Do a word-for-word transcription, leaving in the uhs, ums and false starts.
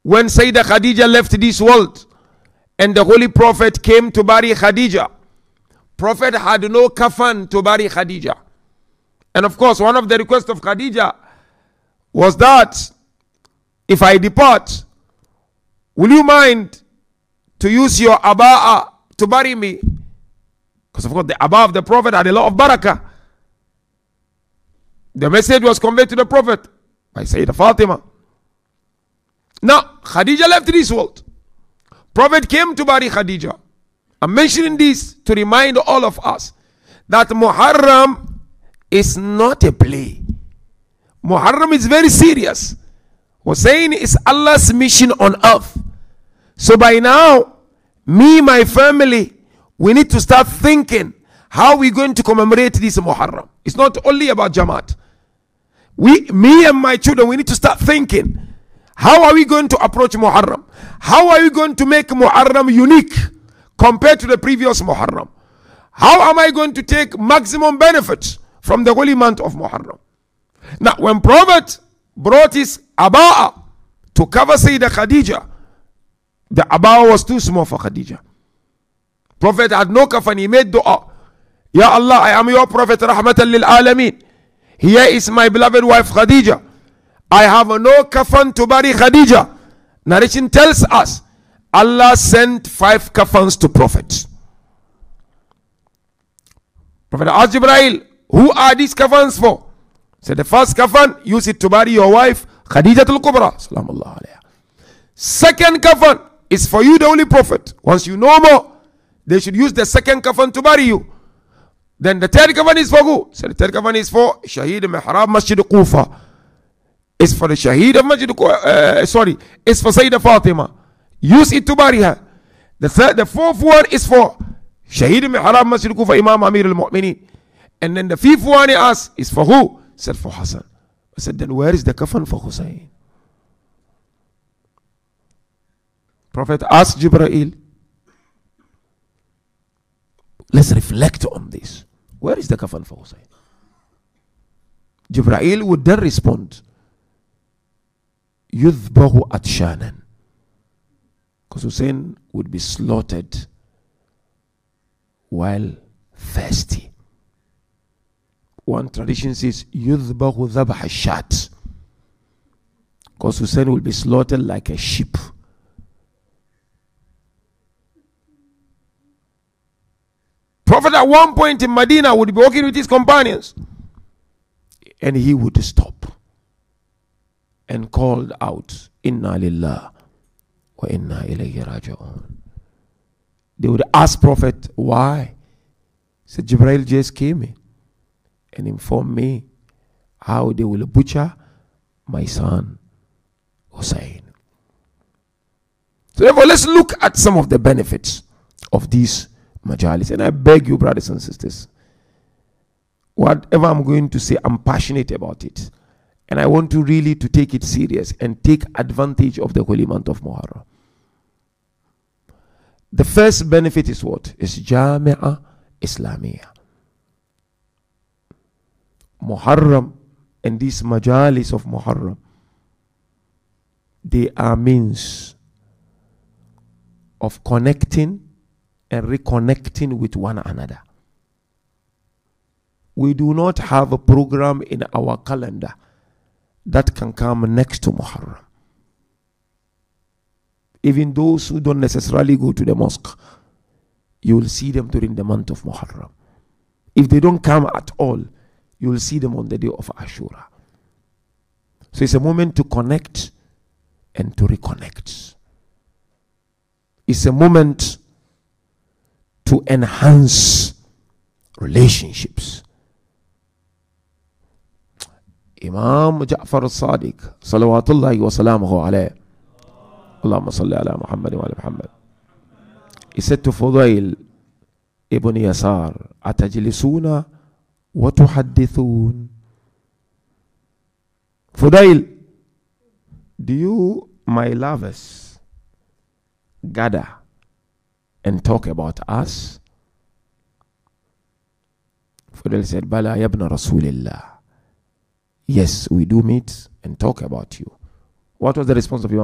when Sayyidah Khadija left this world and the Holy Prophet came to bury Khadija, Prophet had no kafan to bury Khadija. And of course, one of the requests of Khadija was that if I depart, will you mind to use your abaa to bury me? Because of course the abaa of the Prophet had a lot of barakah. The message was conveyed to the Prophet by Sayyidah Fatima. Now, Khadija left this world. Prophet came to bury Khadija. I'm mentioning this to remind all of us that Muharram is not a play. Muharram is very serious. Hussein is Allah's mission on earth. So by now, me, my family, we need to start thinking how we're going to commemorate this Muharram. It's not only about Jamaat. We, me and my children, we need to start thinking, how are we going to approach Muharram? How are we going to make Muharram unique compared to the previous Muharram? How am I going to take maximum benefit from the holy month of Muharram? Now, when Prophet brought his abaa to cover Sayyidah Khadija, the abaa was too small for Khadija. Prophet had no kafan. He made dua. Ya Allah, I am your Prophet, rahmatan lil alameen. Here is my beloved wife Khadija. I have no kafan to bury Khadija. Narration tells us Allah sent five kafans to Prophet. Prophet asked Jibreel, who are these kafans for? Said, the first kafan, use it to bury your wife Khadijatul Kubra. Salamullah alayha. Second kafan is for you, the Holy Prophet. Once you know more, they should use the second kafan to bury you. Then the third kafan is for who? So the third kafan is for Shaheed Mihrab Masjid Kufa. It's for the Shaheed of Masjid Kufa. Uh, sorry, it's for Sayyidah Fatima. Use it to bury her. The third, the fourth one is for Shaheed Mihrab Masjid Kufa, Imam Amir al-Mu'mineen. And then the fifth one he asked is for who? Said for Hassan. I said, then where is the kafan for Hussein? Prophet asked Jibreel, let's reflect on this. Where is the kafan for Hussein? Jibreel would then respond, Yudhbahu atshanan. Because Hussein would be slaughtered while thirsty. One tradition says, Yudhbahu dhabha shat. Because Hussein will be slaughtered like a sheep. Prophet at one point in Medina would be walking with his companions, and he would stop and called out, Inna lillah wa inna ilayhi raji'un. They would ask Prophet, why? He said, Jibreel just came in and informed me how they will butcher my son Hussein. So therefore, let's look at some of the benefits of these majalis. And I beg you, brothers and sisters, whatever I'm going to say, I'm passionate about it. And I want to really to take it serious and take advantage of the holy month of Muharram. The first benefit is what? Is Jami'ah Islamiyah. Muharram and these majalis of Muharram, they are means of connecting and reconnecting with one another. We do not have a program in our calendar that can come next to Muharram. Even those who don't necessarily go to the mosque, you will see them during the month of Muharram. If they don't come at all, you will see them on the day of Ashura. So it's a moment to connect and to reconnect. It's a moment to enhance relationships. Imam Ja'far al-Sadiq, salawatullahi wa salamuhu alayhi, Allahumma salli ala Muhammad wa ala Muhammad. He said to Fudail ibn Yasar, Atajlisuna wa tuhaddithun. Fudail, do you, my lovers, gather and talk about us? Fudail said, Bala yabna Rasulillah. Yes, we do meet and talk about you. What was the response of Imam